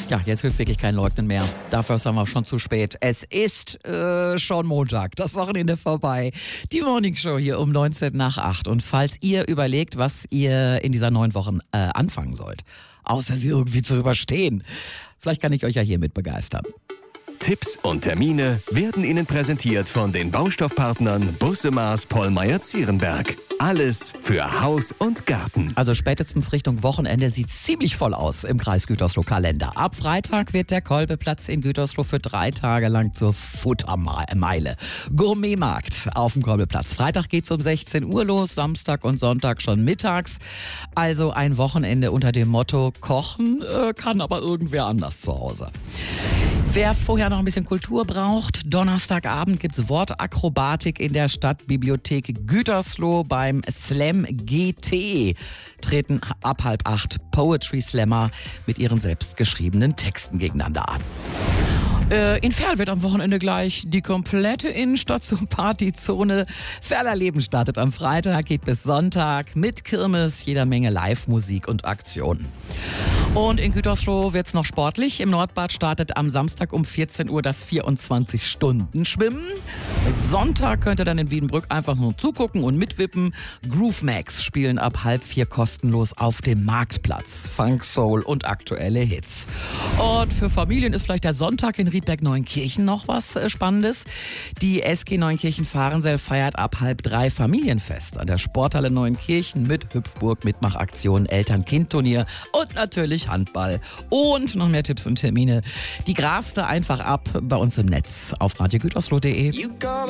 Ja, jetzt hilft wirklich kein Leugnen mehr. Dafür sind wir schon zu spät. Es ist schon Montag, das Wochenende vorbei. Die Morning Show hier um 7:19. Und falls ihr überlegt, was ihr in dieser neuen Woche anfangen sollt, außer sie irgendwie zu überstehen, vielleicht kann ich euch ja hiermit begeistern. Tipps und Termine werden Ihnen präsentiert von den Baustoffpartnern Busse Maas Pollmeyer-Zierenberg. Alles für Haus und Garten. Also spätestens Richtung Wochenende sieht es ziemlich voll aus im Kreis Gütersloh-Kalender. Ab Freitag wird der Kolbeplatz in Gütersloh für 3 Tage lang zur Futtermeile. Gourmetmarkt auf dem Kolbeplatz. Freitag geht's um 16 Uhr los, Samstag und Sonntag schon mittags. Also ein Wochenende unter dem Motto Kochen kann aber irgendwer anders zu Hause. Wer vorher noch ein bisschen Kultur braucht, Donnerstagabend gibt's Wortakrobatik in der Stadtbibliothek Gütersloh beim Slam GT. Treten ab 7:30 Poetry Slammer mit ihren selbstgeschriebenen Texten gegeneinander an. In Verl wird am Wochenende gleich die komplette Innenstadt zur Partyzone. Verler Leben startet am Freitag, geht bis Sonntag mit Kirmes, jeder Menge Live-Musik und Aktionen. Und in Gütersloh wird's noch sportlich. Im Nordbad startet am Samstag um 14 Uhr das 24-Stunden-Schwimmen. Sonntag könnt ihr dann in Wiedenbrück einfach nur zugucken und mitwippen. Groove Max spielen ab 3:30 kostenlos auf dem Marktplatz. Funk, Soul und aktuelle Hits. Und für Familien ist vielleicht der Sonntag in Riedberg-Neunkirchen noch was Spannendes. Die SG Neunkirchen Fahrensel feiert ab 2:30 Familienfest an der Sporthalle Neunkirchen mit Hüpfburg, Mitmachaktion, Eltern-Kind-Turnier und natürlich Handball. Und noch mehr Tipps und Termine. Die graste einfach ab bei uns im Netz auf radiogütersloh.de.